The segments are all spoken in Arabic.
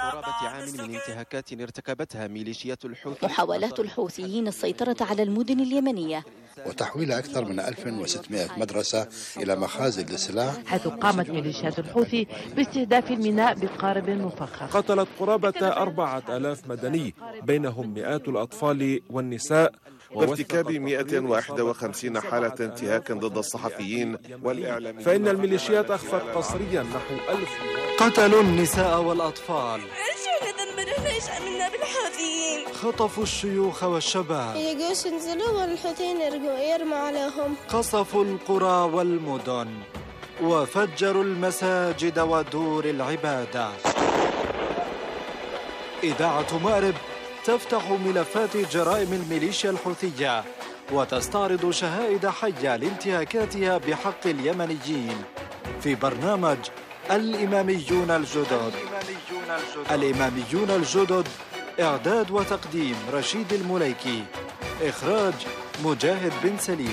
قرابة عام من انتهاكات ارتكبتها ميليشيات الحوثي. محاولات الحوثيين السيطرة على المدن اليمنية وتحويل أكثر من 1600 مدرسة إلى مخازن للسلاح، حيث قامت ميليشيات الحوثي باستهداف الميناء بقارب مفخخ. قتلت قرابة 4000 مدني بينهم مئات الأطفال والنساء، وارتكاب 151 حالة انتهاك ضد الصحفيين والإعلاميين. فإن الميليشيات أخفت قسريا نحو 1000. قتلوا النساء والأطفال، شو ذنبنا ليش عملنا بالحوثيين؟ خطفوا الشيوخ والشباب، يجوش ينزلوا والحوثيين يرموا عليهم، قصفوا القرى والمدن وفجروا المساجد ودور العبادة. إذاعة مأرب تفتح ملفات جرائم الميليشيا الحوثية وتستعرض شهائد حية لانتهاكاتها بحق اليمنيين في برنامج الإماميون الجدد. الإماميون الجدد، إعداد وتقديم رشيد المليكي، إخراج مجاهد بن سليم.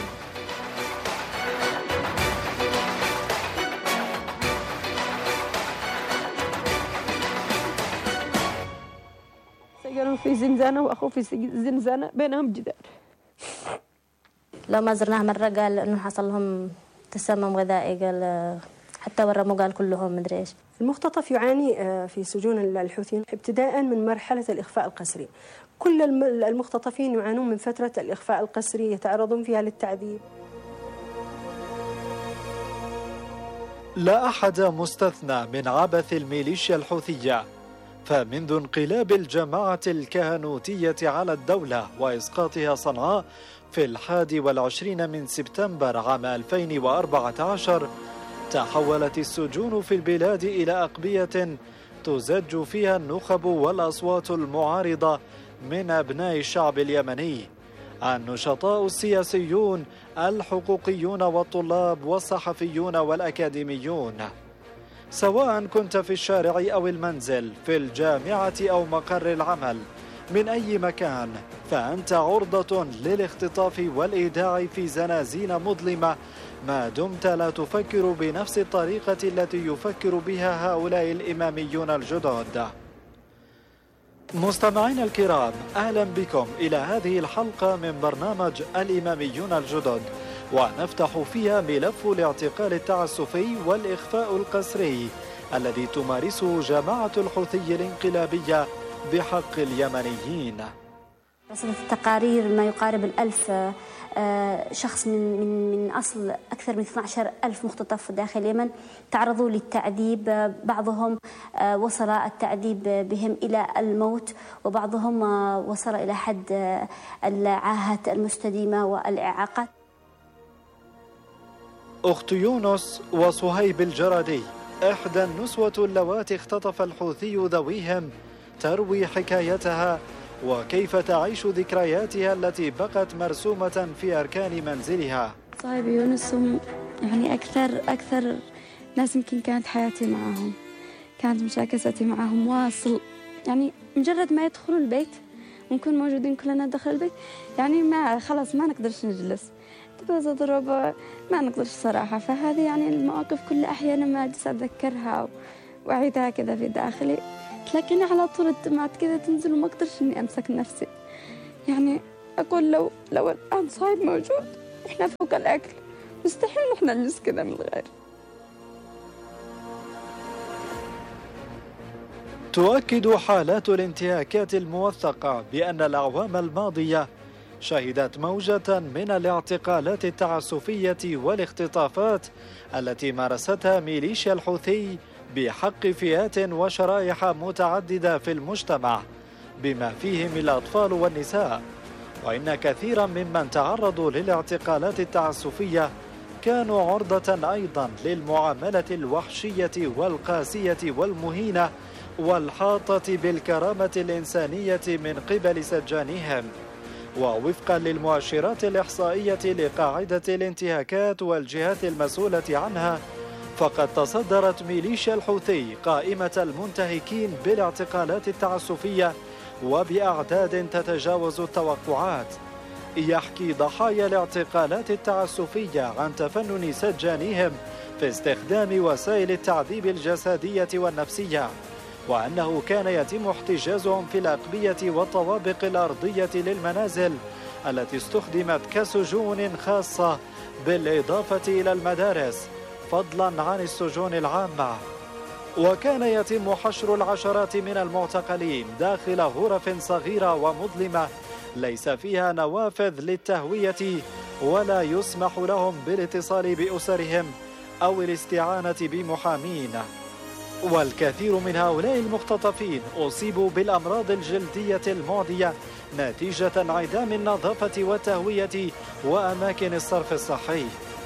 سجنوا في زنزانة وأخوه في زنزانة بينهم جدار. لو ما زرناه مرة قال إنه حصل لهم تسمم غذائي، قال حتى ورموا قال كلهم مدري إيش. المختطف يعاني في سجون الحوثيين ابتداء من مرحلة الإخفاء القسري. كل المختطفين يعانون من فترة الإخفاء القسري، يتعرضون فيها للتعذيب. لا أحد مستثنى من عبث الميليشيا الحوثية، فمنذ انقلاب الجماعة الكهنوتية على الدولة وإسقاطها صنعاء في 21 من سبتمبر عام 2014 تحولت السجون في البلاد إلى أقبية تزج فيها النخب والأصوات المعارضة من أبناء الشعب اليمني، النشطاء السياسيون، الحقوقيون والطلاب والصحفيون والأكاديميون. سواء كنت في الشارع أو المنزل، في الجامعة أو مقر العمل، من أي مكان، فأنت عرضة للاختطاف والإيداع في زنازين مظلمة ما دمت لا تفكر بنفس الطريقة التي يفكر بها هؤلاء الإماميون الجدد. مستمعين الكرام، أهلا بكم إلى هذه الحلقة من برنامج الإماميون الجدد، ونفتح فيها ملف الاعتقال التعسفي والإخفاء القسري الذي تمارسه جماعة الحوثي الانقلابية بحق اليمنيين. رصدت التقارير ما يقارب 1000 شخص من أصل أكثر من 12,000 مختطف داخل اليمن تعرضوا للتعذيب. بعضهم وصل التعذيب بهم إلى الموت، وبعضهم وصل إلى حد العاهة المستديمة والإعاقة. أخت يونس وصهيب الجرادي، إحدى النسوة اللواتي اختطف الحوثي ذويهم، تروي حكايتها وكيف تعيش ذكرياتها التي بقت مرسومة في أركان منزلها. صهيب يونس هم يعني أكثر ناس يمكن كانت حياتي معهم، كانت مشاكستي معهم واصل. يعني مجرد ما يدخلوا البيت ونكون موجودين كلنا داخل البيت، يعني ما خلاص ما نقدرش نجلس، تبغى تضرب ما نقدرش صراحة. فهذه يعني المواقف كلها أحيانا ما أجلس أتذكرها وأعيدها كذا في داخلي، لكن على طول الدمعات كذا تنزل وما أقدرش إني أمسك نفسي. يعني أقول لو الآن صاحب موجود وإحنا فوق الأكل مستحيل إحنا نجلس كذا من الغير. تؤكد حالات الانتهاكات الموثقة بأن الأعوام الماضية شهدت موجة من الاعتقالات التعسفية والاختطافات التي مارستها ميليشيا الحوثي بحق فئات وشرائح متعددة في المجتمع بما فيهم الأطفال والنساء، وإن كثيرا ممن تعرضوا للاعتقالات التعسفية كانوا عرضة أيضا للمعاملة الوحشية والقاسية والمهينة والحاطة بالكرامة الإنسانية من قبل سجانهم. ووفقا للمؤشرات الإحصائية لقاعدة الانتهاكات والجهات المسؤولة عنها، فقد تصدرت ميليشيا الحوثي قائمة المنتهكين بالاعتقالات التعسفية وبأعداد تتجاوز التوقعات. يحكي ضحايا الاعتقالات التعسفية عن تفنن سجانهم في استخدام وسائل التعذيب الجسدية والنفسية، وأنه كان يتم احتجازهم في الأقبية والطوابق الأرضية للمنازل التي استخدمت كسجون خاصة بالإضافة إلى المدارس فضلا عن السجون العامة. وكان يتم حشر العشرات من المعتقلين داخل غرف صغيرة ومظلمة ليس فيها نوافذ للتهوية ولا يسمح لهم بالاتصال بأسرهم أو الاستعانة بمحامين. والكثير من هؤلاء المختطفين أصيبوا بالأمراض الجلدية المعدية نتيجة انعدام النظافة والتهوية وأماكن الصرف الصحي.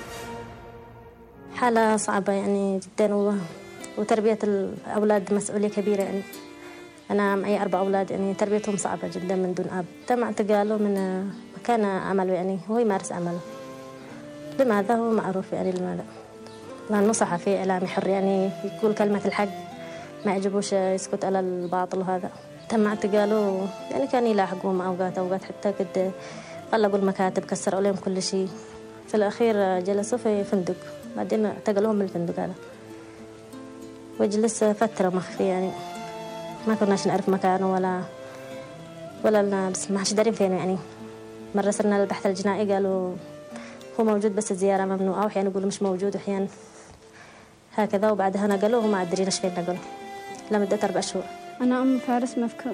حالة صعبة يعني جدا، وتربية الأولاد مسؤولية كبيرة. يعني أنا معي 4 أولاد، يعني تربيتهم صعبة جدا من دون أب. تم اعتقاله من مكان عمله، يعني هو يمارس عمله. لماذا؟ هو معروف يعني لماذا، لأنه صحفي إعلامي حر، يعني يقول كلمة الحق، ما يعجبوش يسكت على الباطل. وهذا تم اعتقاله، يعني كان يلاحقهم أوقات حتى قد غلقوا المكاتب، كسروا عليهم كل شيء. في الأخير جلسوا في فندق، بعدين اعتقلوهم من الفندق هذا، وجلس فترة مخفي، يعني ما كناش نعرف مكانه ولا بس ما حدش دارين فين. يعني مرة صرنا للبحث الجنائي قالوا هو موجود بس الزيارة ممنوعة، وأحيانا يقولوا مش موجود، وأحيانا هكذا. وبعدها نقلوه وما أدريناش فين نقلوه لمدة 4 شهور. أنا أم فارس مذكور،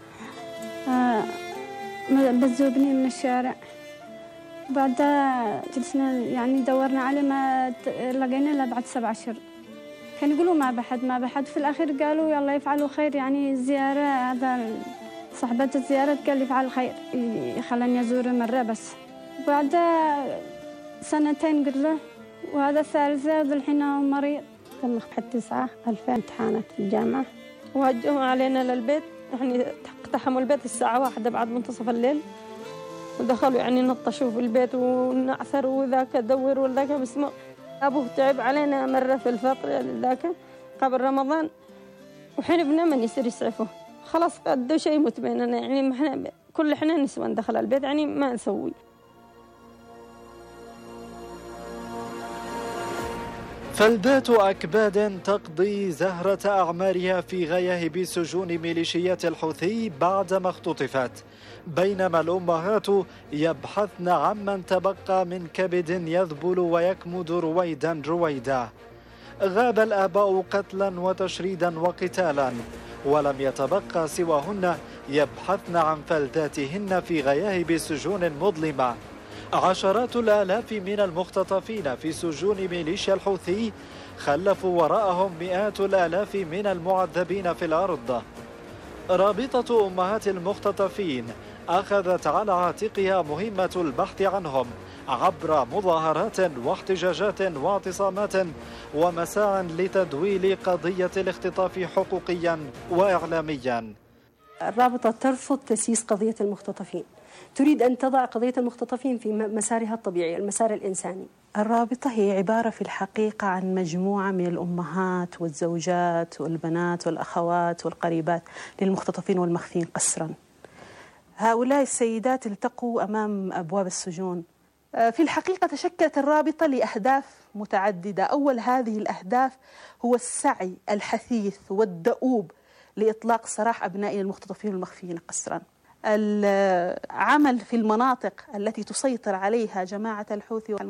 بتذوبني من الشارع. بعدها جلسنا يعني دورنا عليه، ما لقينا إلا بعد 7 أشهر. كانوا يقولوا ما بحد. في الأخير قالوا يلا يفعلوا خير، يعني الزيارة، هذا صاحبة الزيارة قال لي يفعل خير، خلاني أزوره مرة بس. بعد 2 قلت له، وهذا الثالثة والحين هو مريض. تم 9/2000 امتحانات في الجامعة، وهجموا علينا للبيت، يعني اقتحموا البيت الساعة 1 بعد منتصف الليل، ودخلوا يعني نطشوا في البيت ونعثروا، وذاك دور وذاك بسمه. أبوه تعب علينا مرة في الفترة ذاك قبل رمضان، وحين ابنه من يصير يسعفه، خلاص قدوا شيء يموت بيننا، يعني احنا كل احنا نسوان دخل البيت، يعني ما نسوي. فلذات أكباد تقضي زهرة أعمارها في غياهب سجون ميليشيات الحوثي بعدما اختطفت، بينما الأمهات يبحثن عمن تبقى من كبد يذبل ويكمد رويدا. غاب الآباء قتلا وتشريدا وقتالا، ولم يتبقى سواهن يبحثن عن فلذاتهن في غياهب سجون مظلمة. عشرات الآلاف من المختطفين في سجون ميليشيا الحوثي خلفوا وراءهم 100 الآلاف من المعذبين في الأرض. رابطة أمهات المختطفين أخذت على عاتقها مهمة البحث عنهم عبر مظاهرات واحتجاجات واعتصامات ومساع لتدويل قضية الاختطاف حقوقيا وإعلاميا. الرابطة ترفض تسييس قضية المختطفين، تريد أن تضع قضية المختطفين في مسارها الطبيعي، المسار الإنساني. الرابطة هي عبارة في الحقيقة عن مجموعة من الأمهات والزوجات والبنات والأخوات والقريبات للمختطفين والمخفين قسرا. هؤلاء السيدات التقوا أمام أبواب السجون. في الحقيقة تشكلت الرابطة لأهداف متعددة. أول هذه الأهداف هو السعي الحثيث والدؤوب لإطلاق سراح أبنائنا المختطفين والمخفيين قسرا. العمل في المناطق التي تسيطر عليها جماعة الحوثي